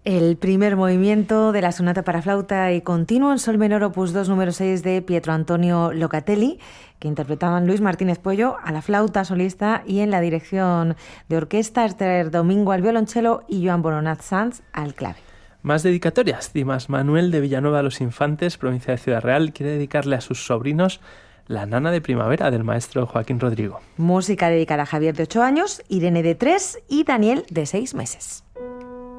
El primer movimiento de la sonata para flauta y continuo en sol menor opus 2 número 6 de Pietro Antonio Locatelli, que interpretaban Luis Martínez Puello a la flauta solista y en la dirección de orquesta Esther Domingo al violonchelo y Joan Boronat Sanz al clave. Más dedicatorias. Dimas Manuel de Villanueva a los Infantes, provincia de Ciudad Real, quiere dedicarle a sus sobrinos La Nana de Primavera, del maestro Joaquín Rodrigo. Música dedicada a Javier, de 8 años, Irene, de 3 y Daniel, de 6 meses.